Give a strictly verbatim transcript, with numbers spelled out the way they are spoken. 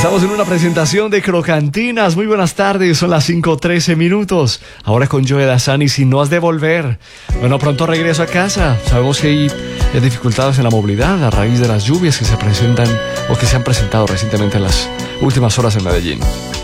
Estamos en una presentación de Crocantinas. Muy buenas tardes, son las cinco trece minutos. Ahora con Joe Dasani, si no has de volver. Bueno, pronto regreso a casa. Sabemos que hay dificultades en la movilidad a raíz de las lluvias que se presentan o que se han presentado recientemente en las últimas horas en Medellín.